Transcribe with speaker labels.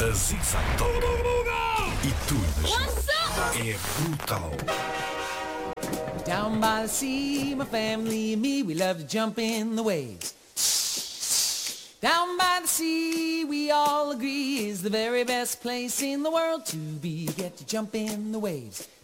Speaker 1: A Zig Zag toca e tu imaginas. É brutal.
Speaker 2: Down by the sea, my family and me, we love to jump in the waves. Down by the sea, we all agree, is the very best place in the world to be. Get to jump in the waves.